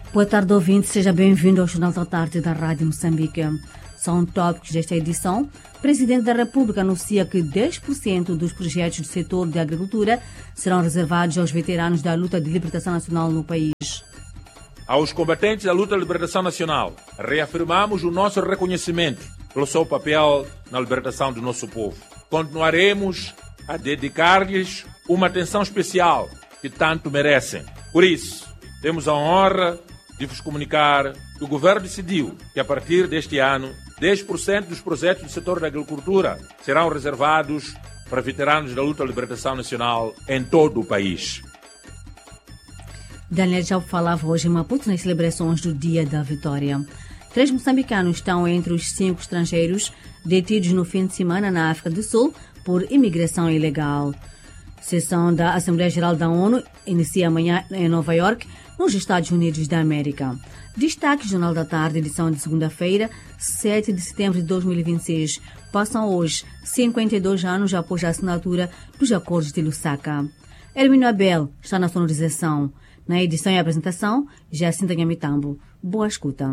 Boa tarde, ouvinte. Seja bem-vindo ao Jornal da Tarde da Rádio Moçambique. São tópicos desta edição. O Presidente da República anuncia que 10% dos projetos do setor de agricultura serão reservados aos veteranos da luta de libertação nacional no país. Aos combatentes da luta de libertação nacional, reafirmamos o nosso reconhecimento pelo seu papel na libertação do nosso povo. Continuaremos a dedicar-lhes uma atenção especial que tanto merecem. Por isso, temos a honra de vos comunicar que o Governo decidiu que, a partir deste ano, 10% dos projetos do setor da agricultura serão reservados para veteranos da luta de libertação nacional em todo o país. Daniel já falava hoje em Maputo nas celebrações do Dia da Vitória. 3 moçambicanos estão entre os 5 estrangeiros detidos no fim de semana na África do Sul por imigração ilegal. A sessão da Assembleia Geral da ONU inicia amanhã em Nova York, nos Estados Unidos da América. Destaque Jornal da Tarde, edição de segunda-feira, 7 de setembro de 2026. Passam hoje 52 anos após a assinatura dos Acordos de Lusaka. Hermínio Abel está na sonorização. Na edição e apresentação, Jacinta Nhamitambo. Boa escuta.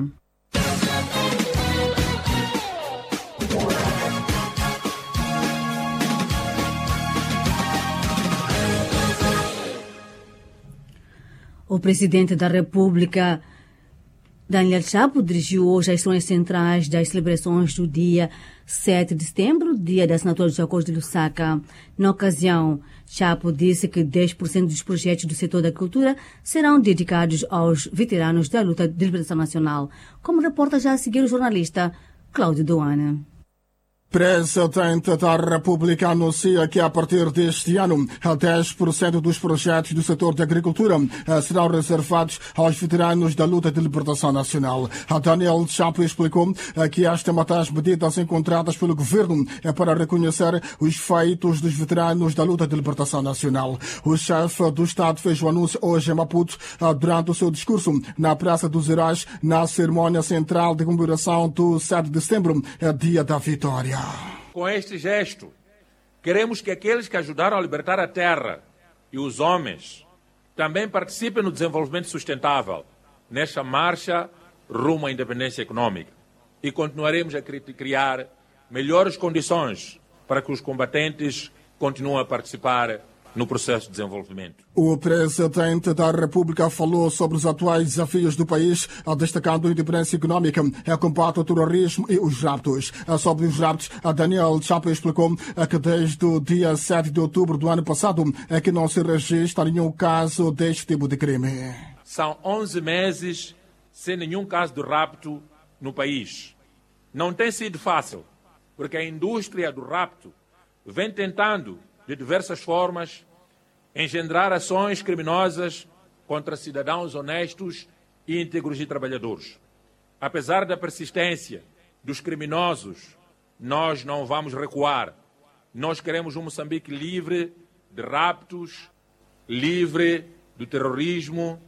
O Presidente da República, Daniel Chapo, dirigiu hoje as sessões centrais das celebrações do dia 7 de setembro, dia da assinatura dos Acordos de Lusaka. Na ocasião, Chapo disse que 10% dos projetos do setor da cultura serão dedicados aos veteranos da luta de libertação nacional, como reporta já a seguir o jornalista Cláudio Doana. Presidente da República anuncia que a partir deste ano 10% dos projetos do setor de agricultura serão reservados aos veteranos da luta de libertação nacional. Daniel Chapo explicou que esta é uma das medidas encontradas pelo governo para reconhecer os feitos dos veteranos da luta de libertação nacional. O chefe do Estado fez o anúncio hoje em Maputo durante o seu discurso na Praça dos Heróis, na cerimônia central de comemoração do 7 de setembro, Dia da Vitória. Com este gesto, queremos que aqueles que ajudaram a libertar a terra e os homens também participem no desenvolvimento sustentável nesta marcha rumo à independência econômica. E continuaremos a criar melhores condições para que os combatentes continuem a participar no processo de desenvolvimento. O Presidente da República falou sobre os atuais desafios do país, destacando a independência econômica, o combate ao terrorismo e os raptos. Sobre os raptos, Daniel Chapo explicou que desde o dia 7 de outubro do ano passado é que não se registra nenhum caso deste tipo de crime. São 11 meses sem nenhum caso de rapto no país. Não tem sido fácil, porque a indústria do rapto vem tentando, de diversas formas, engendrar ações criminosas contra cidadãos honestos e íntegros e trabalhadores. Apesar da persistência dos criminosos, nós não vamos recuar. Nós queremos um Moçambique livre de raptos, livre do terrorismo,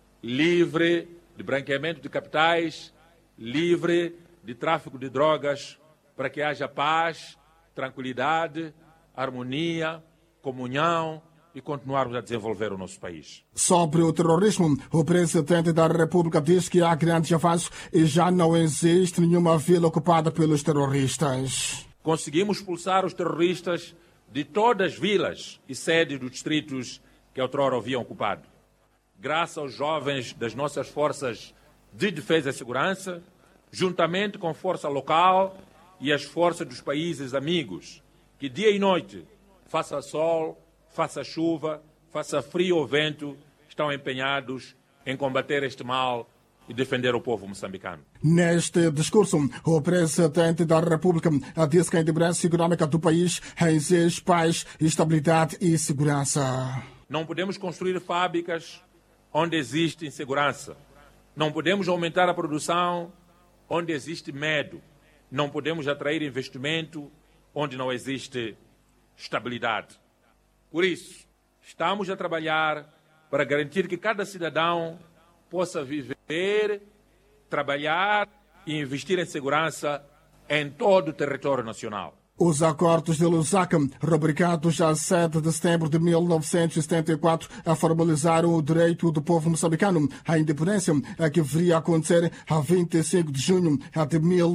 livre de branqueamento de capitais, livre de tráfico de drogas, para que haja paz, tranquilidade, harmonia, comunhão e continuarmos a desenvolver o nosso país. Sobre o terrorismo, o Presidente da República diz que há grandes avanços e já não existe nenhuma vila ocupada pelos terroristas. Conseguimos expulsar os terroristas de todas as vilas e sedes dos distritos que outrora haviam ocupado. Graças aos jovens das nossas forças de defesa e segurança, juntamente com a força local e as forças dos países amigos, que dia e noite, faça sol, faça chuva, faça frio ou vento, estão empenhados em combater este mal e defender o povo moçambicano. Neste discurso, o Presidente da República disse que a independência econômica do país exige paz, estabilidade e segurança. Não podemos construir fábricas onde existe insegurança. Não podemos aumentar a produção onde existe medo. Não podemos atrair investimento onde não existe estabilidade. Por isso, estamos a trabalhar para garantir que cada cidadão possa viver, trabalhar e investir em segurança em todo o território nacional. Os acordos de Lusaka, rubricados a 7 de setembro de 1974, formalizaram o direito do povo moçambicano à independência, que viria a acontecer a 25 de junho de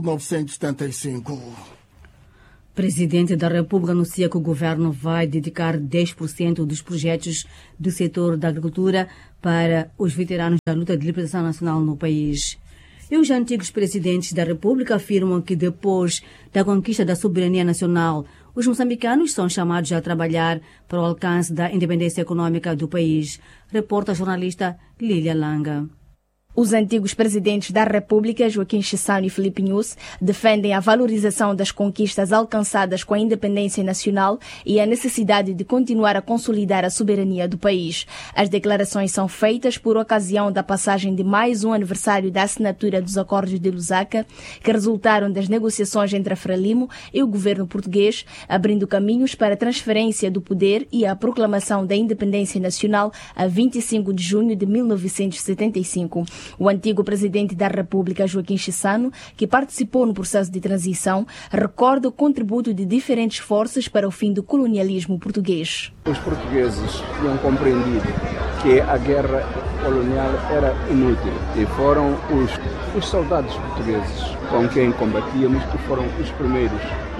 1975. Presidente da República anuncia que o governo vai dedicar 10% dos projetos do setor da agricultura para os veteranos da luta de libertação nacional no país. E os antigos presidentes da República afirmam que depois da conquista da soberania nacional, os moçambicanos são chamados a trabalhar para o alcance da independência econômica do país. Reporta a jornalista Lília Langa. Os antigos presidentes da República, Joaquim Chissano e Filipe Nyusi, defendem a valorização das conquistas alcançadas com a independência nacional e a necessidade de continuar a consolidar a soberania do país. As declarações são feitas por ocasião da passagem de mais um aniversário da assinatura dos Acordos de Lusaka, que resultaram das negociações entre a Frelimo e o governo português, abrindo caminhos para a transferência do poder e a proclamação da independência nacional a 25 de junho de 1975. O antigo presidente da República, Joaquim Chissano, que participou no processo de transição, recorda o contributo de diferentes forças para o fim do colonialismo português. Os portugueses tinham compreendido que a guerra colonial era inútil e foram os soldados portugueses com quem combatíamos que foram os primeiros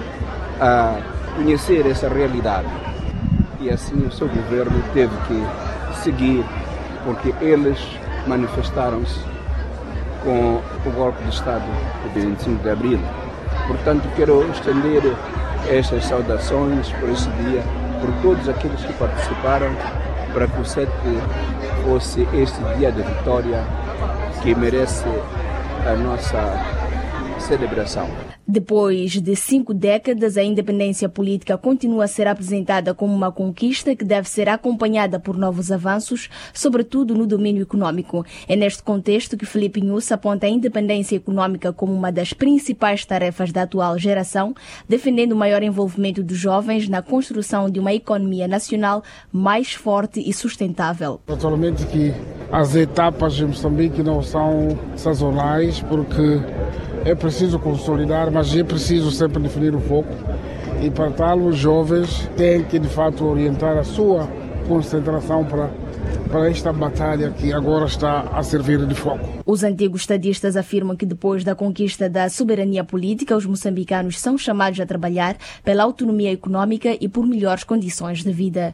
a conhecer essa realidade. E assim o seu governo teve que seguir, porque eles manifestaram-se com o golpe de Estado de 25 de abril. Portanto, quero estender estas saudações por esse dia, por todos aqueles que participaram, para que o 7 fosse este dia de vitória que merece a nossa celebração. Depois de 5 décadas, a independência política continua a ser apresentada como uma conquista que deve ser acompanhada por novos avanços, sobretudo no domínio econômico. É neste contexto que Filipe Nyusi aponta a independência econômica como uma das principais tarefas da atual geração, defendendo o maior envolvimento dos jovens na construção de uma economia nacional mais forte e sustentável. Naturalmente que as etapas em Moçambique não são sazonais, porque é preciso consolidar, mas é preciso sempre definir o foco. E para tal, os jovens têm que, de fato, orientar a sua concentração para esta batalha que agora está a servir de foco. Os antigos estadistas afirmam que depois da conquista da soberania política, os moçambicanos são chamados a trabalhar pela autonomia econômica e por melhores condições de vida.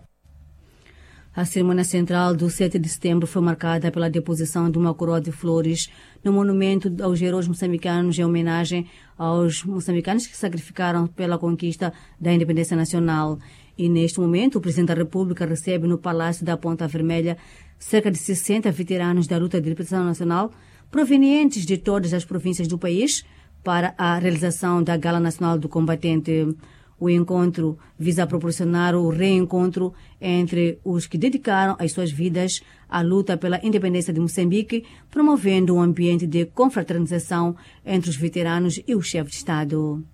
A cerimônia central do 7 de setembro foi marcada pela deposição de uma coroa de flores no monumento aos heróis moçambicanos em homenagem aos moçambicanos que sacrificaram pela conquista da independência nacional. E neste momento, o Presidente da República recebe no Palácio da Ponta Vermelha cerca de 60 veteranos da luta de libertação nacional provenientes de todas as províncias do país para a realização da Gala Nacional do Combatente. O encontro visa proporcionar o reencontro entre os que dedicaram as suas vidas à luta pela independência de Moçambique, promovendo um ambiente de confraternização entre os veteranos e o chefe de Estado.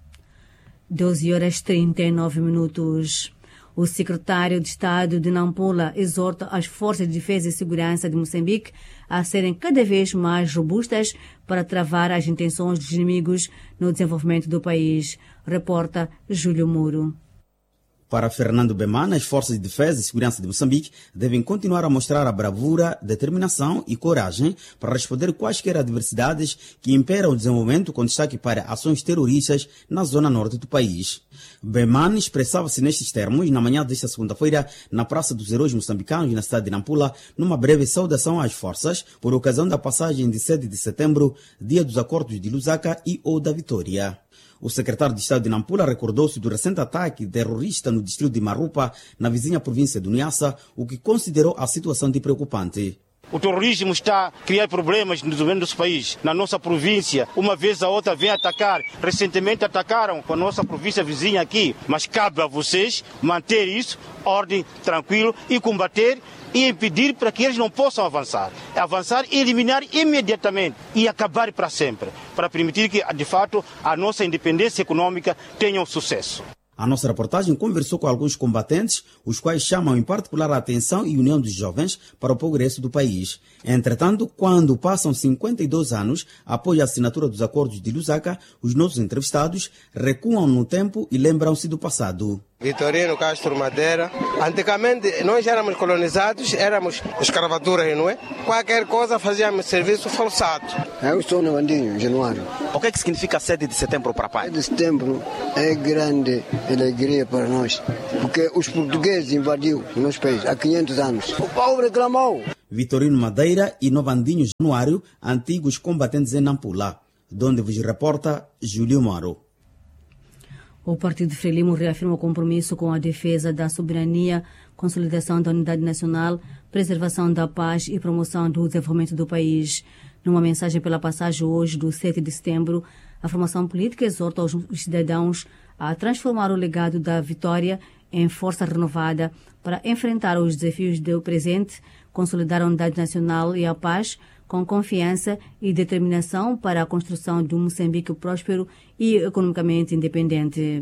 12h39. O secretário de Estado de Nampula exorta as forças de defesa e segurança de Moçambique a serem cada vez mais robustas para travar as intenções dos inimigos no desenvolvimento do país. Reporta Júlio Muro. Para Fernando Bemana, as forças de defesa e segurança de Moçambique devem continuar a mostrar a bravura, determinação e coragem para responder quaisquer adversidades que imperam o desenvolvimento, com destaque para ações terroristas na zona norte do país. Bemana expressava-se nestes termos na manhã desta segunda-feira na Praça dos Heróis Moçambicanos, na cidade de Nampula, numa breve saudação às forças por ocasião da passagem de 7 de setembro, dia dos Acordos de Lusaka e ou da Vitória. O secretário de Estado de Nampula recordou-se do recente ataque terrorista no distrito de Marupa, na vizinha província do Niassa, o que considerou a situação de preocupante. O terrorismo está a criar problemas no desenvolvimento do nosso país, na nossa província. Uma vez a outra vem atacar. Recentemente atacaram a nossa província vizinha aqui. Mas cabe a vocês manter isso, ordem, tranquilo, e combater e impedir para que eles não possam avançar. Avançar e eliminar imediatamente e acabar para sempre, para permitir que, de fato, a nossa independência econômica tenha um sucesso. A nossa reportagem conversou com alguns combatentes, os quais chamam em particular a atenção e união dos jovens para o progresso do país. Entretanto, quando passam 52 anos após a assinatura dos acordos de Lusaka, os nossos entrevistados recuam no tempo e lembram-se do passado. Vitorino Castro Madeira. Antigamente nós éramos colonizados, éramos escravatura, não é? Qualquer coisa fazíamos serviço forçado. Eu estou no Andinho, Januário. O que significa 7 de setembro para a paz? 7 de setembro é grande alegria para nós, porque os portugueses invadiram o nosso país há 500 anos. O povo reclamou. Vitorino Madeira e Novandinho Januário, antigos combatentes em Nampula, donde vos reporta Júlio Moro. O Partido Frelimo reafirma o compromisso com a defesa da soberania, consolidação da unidade nacional, preservação da paz e promoção do desenvolvimento do país. Numa mensagem pela passagem hoje do 7 de setembro, a formação política exorta os cidadãos a transformar o legado da vitória em força renovada para enfrentar os desafios do presente, consolidar a unidade nacional e a paz, com confiança e determinação para a construção de um Moçambique próspero e economicamente independente.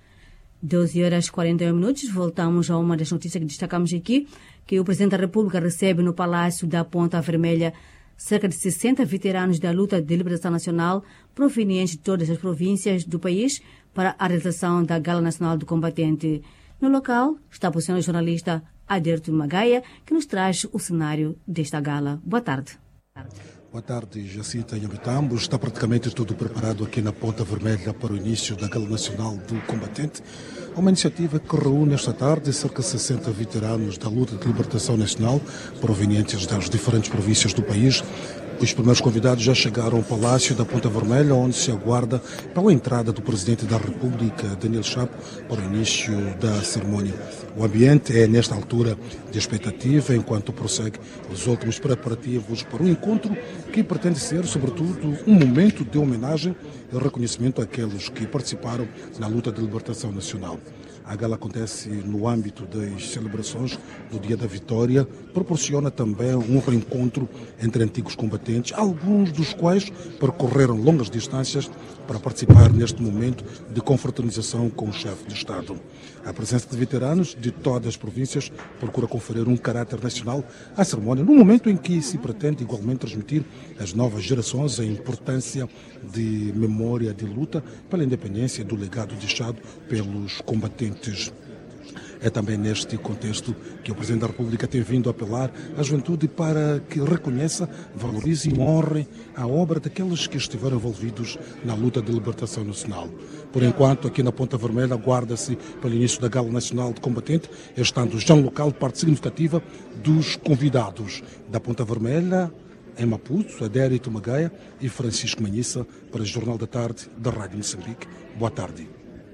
12h41, voltamos a uma das notícias que destacamos aqui, que o Presidente da República recebe no Palácio da Ponta Vermelha cerca de 60 veteranos da luta de libertação nacional provenientes de todas as províncias do país para a realização da Gala Nacional do Combatente. No local está posicionado o jornalista Aderto Magaia, que nos traz o cenário desta gala. Boa tarde. Boa tarde, Jacita Nhamitambo. Está praticamente tudo preparado aqui na Ponta Vermelha para o início da Gala Nacional do Combatente. Uma iniciativa que reúne esta tarde cerca de 60 veteranos da luta de libertação nacional provenientes das diferentes províncias do país. Os primeiros convidados já chegaram ao Palácio da Ponta Vermelha, onde se aguarda pela entrada do Presidente da República, Daniel Chapo, para o início da cerimônia. O ambiente é, nesta altura, de expectativa, enquanto prossegue os últimos preparativos para o encontro, que pretende ser, sobretudo, um momento de homenagem e reconhecimento àqueles que participaram na luta de libertação nacional. A gala acontece no âmbito das celebrações do Dia da Vitória, proporciona também um reencontro entre antigos combatentes, alguns dos quais percorreram longas distâncias para participar neste momento de confraternização com o chefe de Estado. A presença de veteranos de todas as províncias procura conferir um caráter nacional à cerimónia, no momento em que se pretende igualmente transmitir às novas gerações a importância de memória de luta pela independência do legado deixado pelos combatentes. É também neste contexto que o Presidente da República tem vindo a apelar à juventude para que reconheça, valorize e honre a obra daqueles que estiveram envolvidos na luta de libertação nacional. Por enquanto, aqui na Ponta Vermelha, aguarda-se pelo início da Gala Nacional de Combatente, estando já no local parte significativa dos convidados da Ponta Vermelha, em Maputo, Adérito Magaia e Francisco Manhissa, para o Jornal da Tarde da Rádio Moçambique. Boa tarde.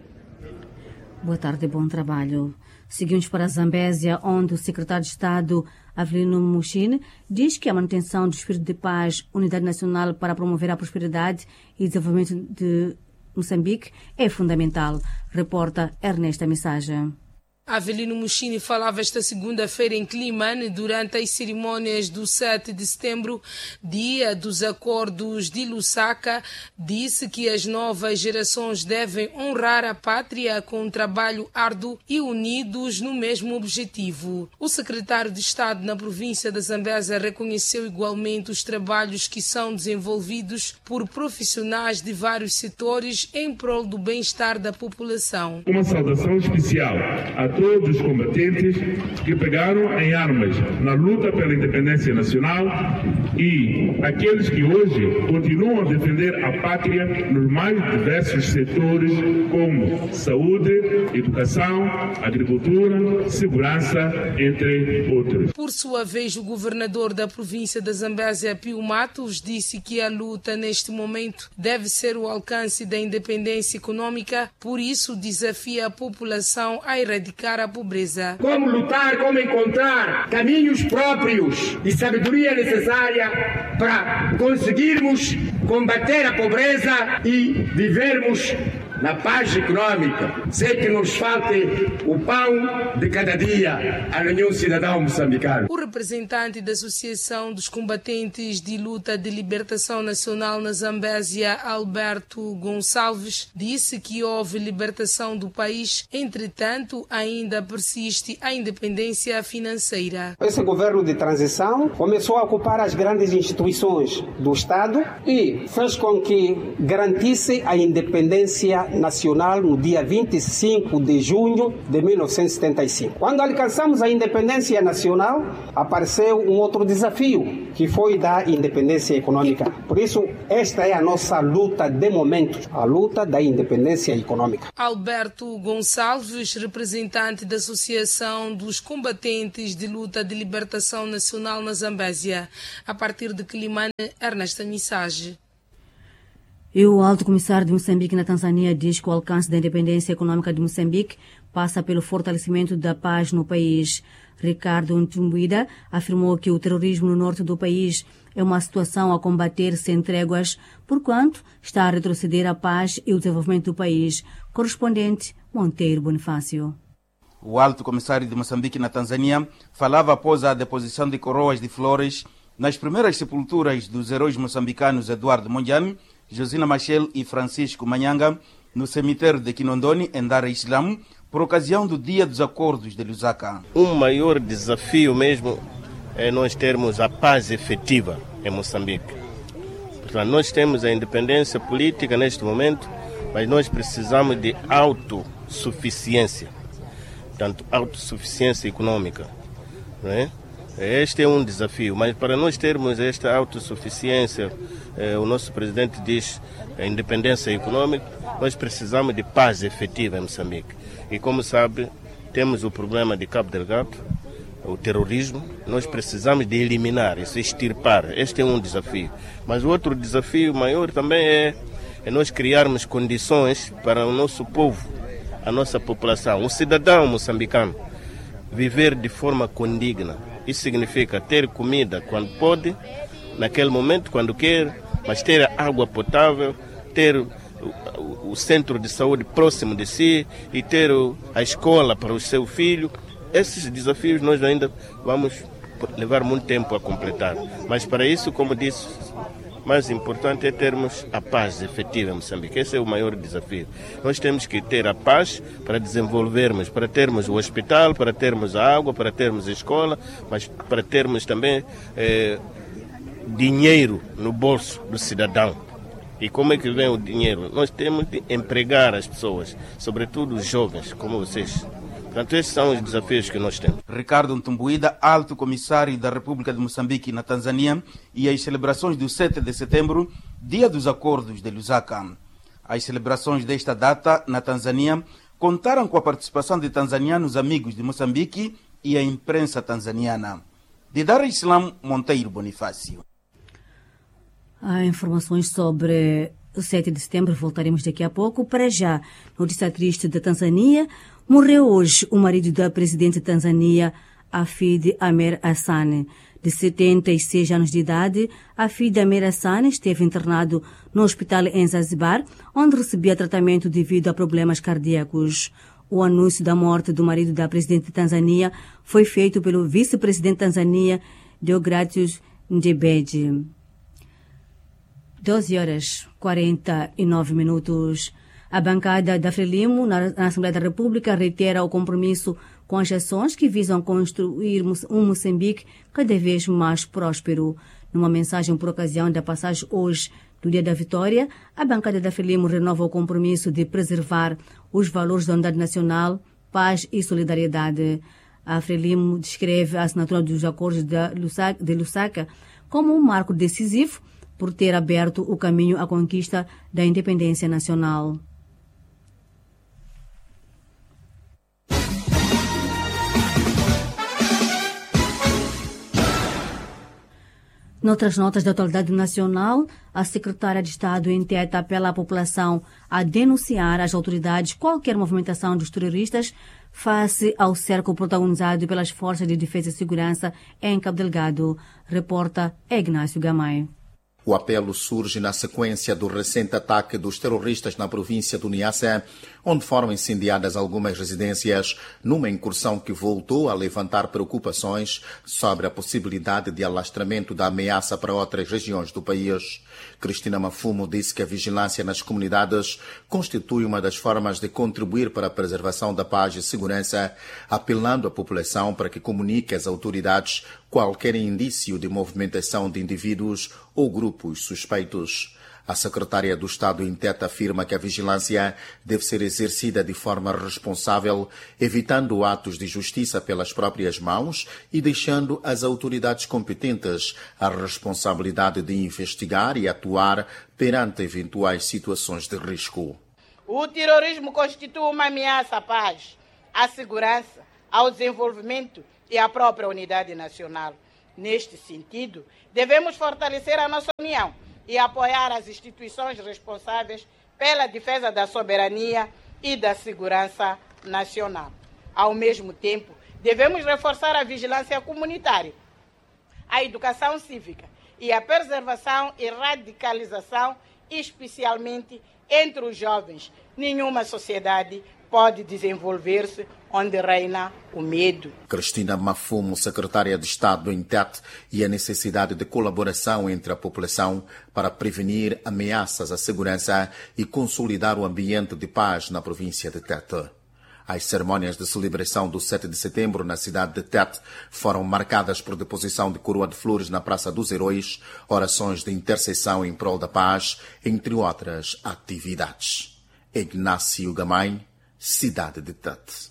Boa tarde e bom trabalho. Seguimos para a Zambésia, onde o secretário de Estado, Avelino Mushine, diz que a manutenção do espírito de paz, unidade nacional para promover a prosperidade e desenvolvimento de Moçambique é fundamental. Reporta Ernesta Mensagem. Avelino Mushine falava esta segunda-feira em Climane durante as cerimônias do 7 de setembro, dia dos acordos de Lusaka. Disse que as novas gerações devem honrar a pátria com um trabalho árduo e unidos no mesmo objetivo. O secretário de Estado na província da Zambésia reconheceu igualmente os trabalhos que são desenvolvidos por profissionais de vários setores em prol do bem-estar da população. Uma saudação especial a todos os combatentes que pegaram em armas na luta pela independência nacional e aqueles que hoje continuam a defender a pátria nos mais diversos setores como saúde, educação, agricultura, segurança, entre outros. Por sua vez, o governador da província da Zambésia, Pio Matos, disse que a luta neste momento deve ser o alcance da independência econômica, por isso desafia a população a erradicar a pobreza. Como lutar, como encontrar caminhos próprios e sabedoria necessária para conseguirmos combater a pobreza e vivermos na paz econômica. sem que nos falte o pão de cada dia a nenhum cidadão moçambicano. O representante da Associação dos Combatentes de Luta de Libertação Nacional na Zambésia, Alberto Gonçalves, disse que houve libertação do país, entretanto, ainda persiste a independência financeira. Esse governo de transição começou a ocupar as grandes instituições do Estado e fez com que garantisse a independência nacional no dia 25 de junho de 1975. Quando alcançamos a independência nacional, apareceu um outro desafio, que foi da independência econômica. Por isso, esta é a nossa luta de momento, a luta da independência econômica. Alberto Gonçalves, representante da Associação dos Combatentes de Luta de Libertação Nacional na Zambésia. A partir de Quilimane, Ernesta Missage. E o alto comissário de Moçambique na Tanzânia diz que o alcance da independência econômica de Moçambique passa pelo fortalecimento da paz no país. Ricardo Ntumbuida afirmou que o terrorismo no norte do país é uma situação a combater sem tréguas, porquanto está a retroceder a paz e o desenvolvimento do país. Correspondente Monteiro Bonifácio. O alto comissário de Moçambique na Tanzânia falava após a deposição de coroas de flores nas primeiras sepulturas dos heróis moçambicanos Eduardo Mondlane, Josina Machel e Francisco Manhanga, no cemitério de Kinondoni, em Dar es Salaam, por ocasião do Dia dos Acordos de Lusaka. O maior desafio mesmo é nós termos a paz efetiva em Moçambique. Portanto, nós temos a independência política neste momento, mas nós precisamos de autossuficiência, portanto, autossuficiência econômica, não é? Este é um desafio, mas para nós termos esta autossuficiência, o nosso presidente diz a independência econômica, nós precisamos de paz efetiva em Moçambique. E como sabe, temos o problema de Cabo Delgado, o terrorismo, nós precisamos de eliminar, extirpar. Este é um desafio. Mas o outro desafio maior também é nós criarmos condições para o nosso povo, a nossa população, o cidadão moçambicano, viver de forma condigna. Isso significa ter comida quando pode, naquele momento, quando quer, mas ter água potável, ter o centro de saúde próximo de si e ter a escola para o seu filho. Esses desafios nós ainda vamos levar muito tempo a completar. Mas para isso, como disse, o mais importante é termos a paz efetiva em Moçambique. Esse é o maior desafio. Nós temos que ter a paz para desenvolvermos, para termos o hospital, para termos a água, para termos a escola, mas para termos também dinheiro no bolso do cidadão. E como é que vem o dinheiro? Nós temos de empregar as pessoas, sobretudo os jovens, como vocês. Portanto, esses são os desafios que nós temos. Ricardo Ntumbuida, alto comissário da República de Moçambique na Tanzânia, e as celebrações do 7 de setembro, Dia dos Acordos de Lusaka. As celebrações desta data na Tanzânia contaram com a participação de tanzanianos amigos de Moçambique e a imprensa tanzaniana. De Dar es Salaam, Monteiro Bonifácio. Há informações sobre o 7 de setembro, voltaremos daqui a pouco. Para já, notícia triste da Tanzânia. Morreu hoje o marido da presidente da Tanzânia, Hafidh Amer Hassan. De 76 anos de idade, Hafidh Amer Hassan esteve internado no hospital em Zanzibar, onde recebia tratamento devido a problemas cardíacos. O anúncio da morte do marido da presidente da Tanzânia foi feito pelo vice-presidente da Tanzânia, Deogratius Ndjembeji. 12h49. A bancada da Frelimo, na Assembleia da República, reitera o compromisso com as ações que visam construir um Moçambique cada vez mais próspero. Numa mensagem por ocasião da passagem hoje do Dia da Vitória, a bancada da Frelimo renova o compromisso de preservar os valores da unidade nacional, paz e solidariedade. A Frelimo descreve a assinatura dos acordos de Lusaka como um marco decisivo por ter aberto o caminho à conquista da independência nacional. Noutras notas da atualidade nacional, a secretária de Estado em Teta apela à população a denunciar às autoridades qualquer movimentação dos terroristas face ao cerco protagonizado pelas Forças de Defesa e Segurança em Cabo Delgado. Reporta Ignácio Gamay. O apelo surge na sequência do recente ataque dos terroristas na província do Niassa, onde foram incendiadas algumas residências, numa incursão que voltou a levantar preocupações sobre a possibilidade de alastramento da ameaça para outras regiões do país. Cristina Mafumo disse que a vigilância nas comunidades constitui uma das formas de contribuir para a preservação da paz e segurança, apelando à população para que comunique às autoridades qualquer indício de movimentação de indivíduos ou grupos suspeitos. A secretária do Estado em Tete afirma que a vigilância deve ser exercida de forma responsável, evitando atos de justiça pelas próprias mãos e deixando às autoridades competentes a responsabilidade de investigar e atuar perante eventuais situações de risco. O terrorismo constitui uma ameaça à paz, à segurança, ao desenvolvimento e à própria unidade nacional. Neste sentido, devemos fortalecer a nossa união e apoiar as instituições responsáveis pela defesa da soberania e da segurança nacional. Ao mesmo tempo, devemos reforçar a vigilância comunitária, a educação cívica e a preservação e radicalização, especialmente entre os jovens. Nenhuma sociedade pode desenvolver-se onde reina o medo. Cristina Mafumo, secretária de Estado em Tete, e a necessidade de colaboração entre a população para prevenir ameaças à segurança e consolidar o ambiente de paz na província de Tete. As cerimônias de celebração do 7 de setembro na cidade de Tete foram marcadas por deposição de coroa de flores na Praça dos Heróis, orações de intercessão em prol da paz, entre outras atividades. Ignácio Gamay, cidade de Tete.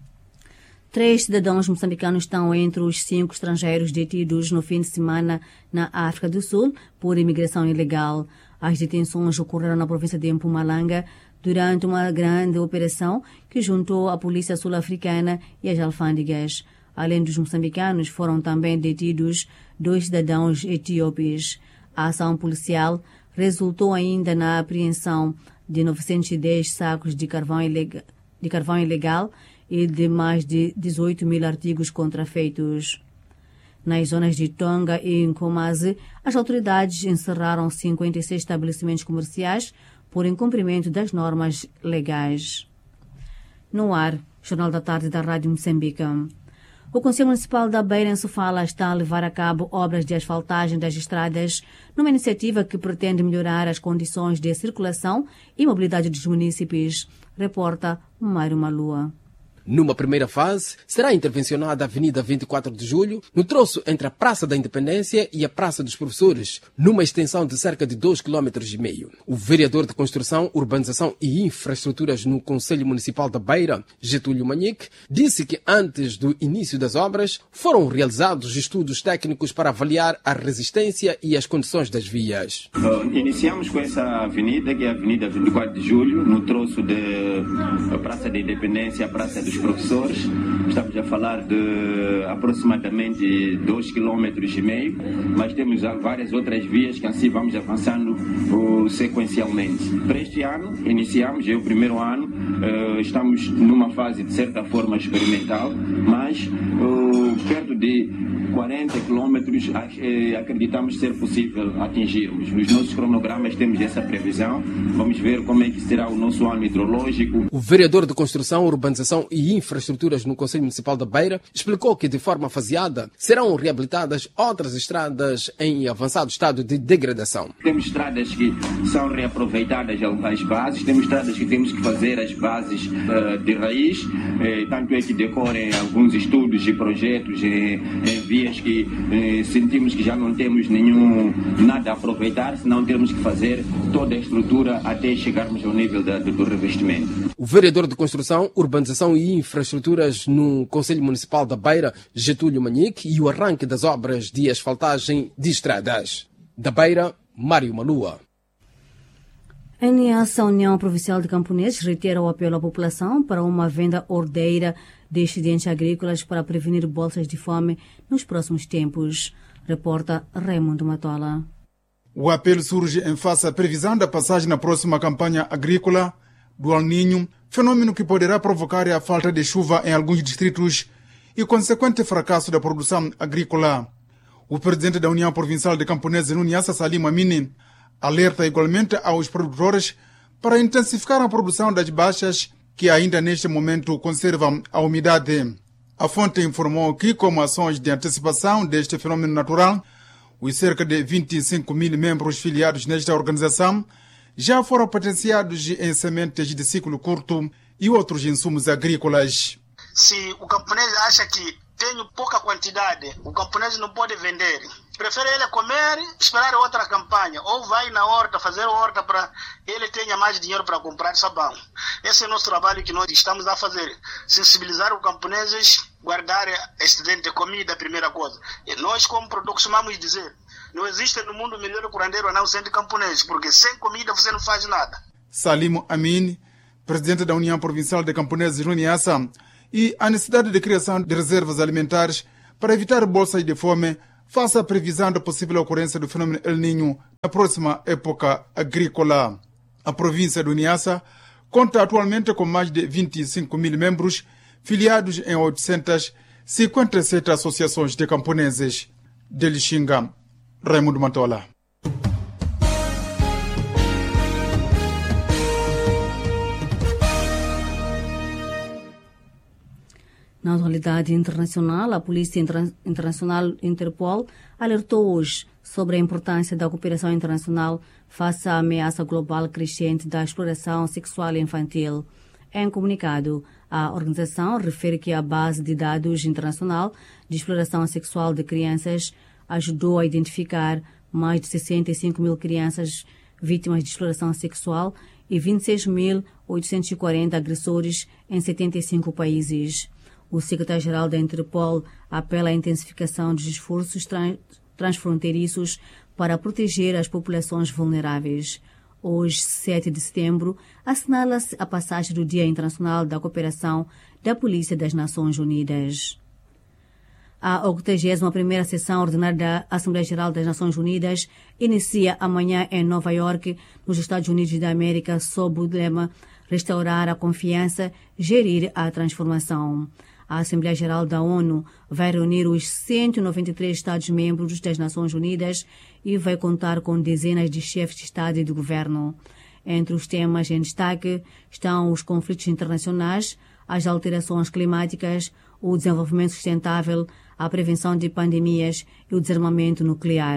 3 cidadãos moçambicanos estão entre os 5 estrangeiros detidos no fim de semana na África do Sul por imigração ilegal. As detenções ocorreram na província de Mpumalanga durante uma grande operação que juntou a polícia sul-africana e as alfândegas. Além dos moçambicanos, foram também detidos 2 cidadãos etíopes. A ação policial resultou ainda na apreensão de 910 sacos de carvão ilegal e de mais de 18 mil artigos contrafeitos. Nas zonas de Tonga e Nkomazi, as autoridades encerraram 56 estabelecimentos comerciais por incumprimento das normas legais. No ar, Jornal da Tarde da Rádio Moçambique. O Conselho Municipal da Beira, em Sofala, está a levar a cabo obras de asfaltagem das estradas numa iniciativa que pretende melhorar as condições de circulação e mobilidade dos munícipes. Reporta Mário Malua. Numa primeira fase, será intervencionada a Avenida 24 de Julho, no troço entre a Praça da Independência e a Praça dos Professores, numa extensão de cerca de 2,5 km. O vereador de Construção, Urbanização e Infraestruturas no Conselho Municipal da Beira, Getúlio Manique, disse que antes do início das obras foram realizados estudos técnicos para avaliar a resistência e as condições das vias. Iniciamos com essa avenida, que é a Avenida 24 de Julho, no troço da Praça da Independência, a Praça dos Professores. Estamos a falar de aproximadamente 2,5 km, mas temos várias outras vias que assim vamos avançando sequencialmente. Para este ano, iniciamos, é o primeiro ano, estamos numa fase de certa forma experimental, mas perto de 40 quilômetros acreditamos ser possível atingirmos. Nos nossos cronogramas temos essa previsão. Vamos ver como é que será o nosso ano hidrológico. O vereador de Construção, Urbanização e Infraestruturas no Conselho Municipal da Beira explicou que de forma faseada serão reabilitadas outras estradas em avançado estado de degradação. Temos estradas que são reaproveitadas as bases, temos estradas que temos que fazer as bases de raiz, tanto é que decorrem alguns estudos e projetos em vias que sentimos que já não temos nada a aproveitar, senão temos que fazer toda a estrutura até chegarmos ao nível do revestimento. O vereador de Construção, Urbanização e Infraestruturas no Conselho Municipal da Beira, Getúlio Manique, e o arranque das obras de asfaltagem de estradas. Da Beira, Mário Malua. A Niassa, União Provincial de Camponeses, reitera o apelo à população para uma venda ordeira de excedentes agrícolas para prevenir bolsas de fome nos próximos tempos. Reporta Raimundo Matola. O apelo surge em face à previsão da passagem na próxima campanha agrícola do El Niño, fenômeno que poderá provocar a falta de chuva em alguns distritos e consequente fracasso da produção agrícola. O presidente da União Provincial de Camponeses no Niassa, Salim Amini, alerta igualmente aos produtores para intensificar a produção das baixas que ainda neste momento conservam a umidade. A fonte informou que, como ações de antecipação deste fenômeno natural, os cerca de 25 mil membros filiados nesta organização já foram potenciados em sementes de ciclo curto e outros insumos agrícolas. Se o camponês acha que tem pouca quantidade, o camponês não pode vender. Prefere ele comer e esperar outra campanha. Ou vai na horta, fazer horta para ele tenha mais dinheiro para comprar sabão. Esse é o nosso trabalho que nós estamos a fazer. Sensibilizar os camponeses, guardar excedente de comida, a primeira coisa. E nós, como produtos, vamos dizer, não existe no mundo melhor curandeiro a não ser de camponês, porque sem comida você não faz nada. Salim Amin, presidente da União Provincial de Camponeses no Niassa, e a necessidade de criação de reservas alimentares para evitar bolsas de fome face à previsão da possível ocorrência do fenômeno El Niño na próxima época agrícola. A província do Niassa conta atualmente com mais de 25 mil membros, filiados em 857 associações de camponeses. De Lixinga, Raimundo Matola. Na atualidade internacional, a Polícia Internacional Interpol alertou hoje sobre a importância da cooperação internacional face à ameaça global crescente da exploração sexual infantil. Em comunicado, a organização refere que a base de dados internacional de exploração sexual de crianças ajudou a identificar mais de 65 mil crianças vítimas de exploração sexual e 26.840 agressores em 75 países. O secretário-geral da Interpol apela à intensificação dos esforços transfronteiriços para proteger as populações vulneráveis. Hoje, 7 de setembro, assinala-se a passagem do Dia Internacional da Cooperação da Polícia das Nações Unidas. A 81ª sessão ordinária da Assembleia Geral das Nações Unidas inicia amanhã em Nova York, nos Estados Unidos da América, sob o lema Restaurar a Confiança, Gerir a Transformação. A Assembleia Geral da ONU vai reunir os 193 Estados-membros das Nações Unidas e vai contar com dezenas de chefes de Estado e de Governo. Entre os temas em destaque estão os conflitos internacionais, as alterações climáticas, o desenvolvimento sustentável, a prevenção de pandemias e o desarmamento nuclear.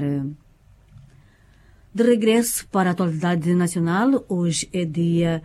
De regresso para a atualidade nacional, hoje é dia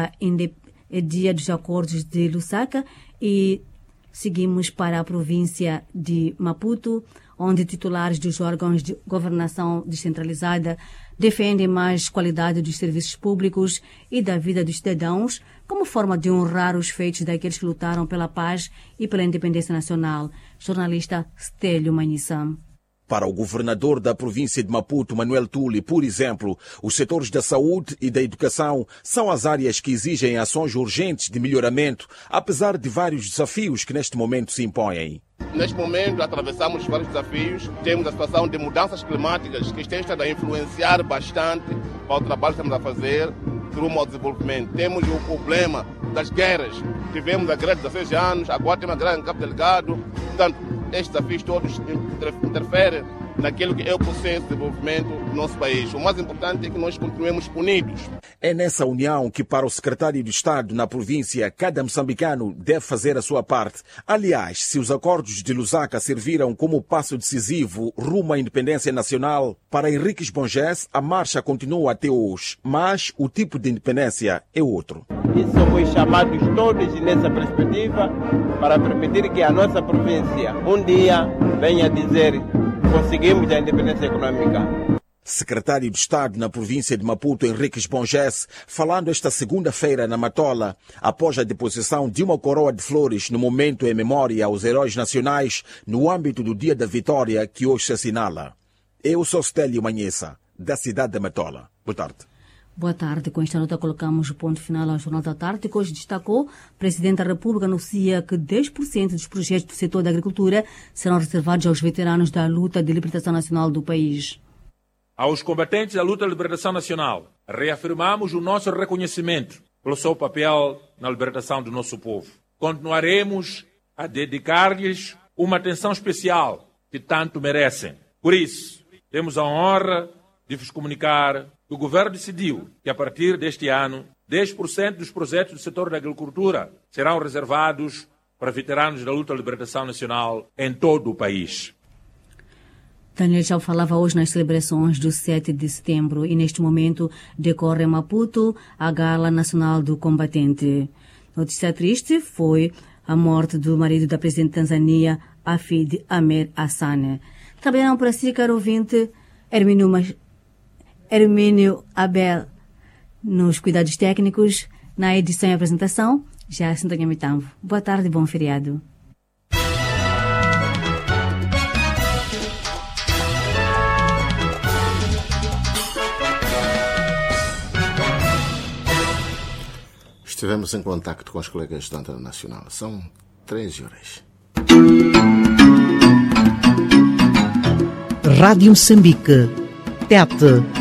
dos Acordos de Lusaka e seguimos para a província de Maputo, onde titulares dos órgãos de governação descentralizada defendem mais qualidade dos serviços públicos e da vida dos cidadãos como forma de honrar os feitos daqueles que lutaram pela paz e pela independência nacional. Jornalista Stélio Manhissa. Para o governador da província de Maputo, Manuel Tuli, por exemplo, os setores da saúde e da educação são as áreas que exigem ações urgentes de melhoramento, apesar de vários desafios que neste momento se impõem. Neste momento, atravessamos vários desafios. Temos a situação de mudanças climáticas que estão a influenciar bastante para o trabalho que estamos a fazer rumo ao desenvolvimento. Temos o problema das guerras. Tivemos a guerra de 16 anos, agora temos a guerra em Cabo Delgado. Portanto, estes desafios todos interferem naquilo que é o processo de desenvolvimento do nosso país. O mais importante é que nós continuemos unidos. É nessa união que, para o secretário de Estado na província, cada moçambicano deve fazer a sua parte. Aliás, se os acordos de Lusaka serviram como passo decisivo rumo à independência nacional, para Henriques Bongés, a marcha continua até hoje. Mas o tipo de independência é outro. E somos chamados todos nessa perspectiva para permitir que a nossa província um dia venha dizer: conseguimos a independência econômica. Secretário de Estado na província de Maputo, Henriques Bongés, falando esta segunda-feira na Matola, após a deposição de uma coroa de flores no momento em memória aos heróis nacionais no âmbito do Dia da Vitória que hoje se assinala. Eu sou Stélio Manhissa, da cidade de Matola. Boa tarde. Boa tarde. Com esta nota colocamos o ponto final ao Jornal da Tarde, que hoje destacou: o Presidente da República anuncia que 10% dos projetos do setor da agricultura serão reservados aos veteranos da luta de libertação nacional do país. Aos combatentes da luta de libertação nacional, reafirmamos o nosso reconhecimento pelo seu papel na libertação do nosso povo. Continuaremos a dedicar-lhes uma atenção especial que tanto merecem. Por isso, temos a honra de vos comunicar que o Governo decidiu que, a partir deste ano, 10% dos projetos do setor da agricultura serão reservados para veteranos da luta à libertação nacional em todo o país. Daniel já falava hoje nas celebrações do 7 de setembro e, neste momento, decorre em Maputo a Gala Nacional do Combatente. Notícia triste foi a morte do marido da presidente da Tanzânia, Hafid Amer Hassan. Trabalharam para si, caro ouvinte, Hermínio Abel nos cuidados técnicos, na edição e apresentação, Jacinto Nhamitavo. Boa tarde e bom feriado. Estivemos em contacto com os colegas da Antena Nacional. São 13 horas. Rádio Moçambique. TET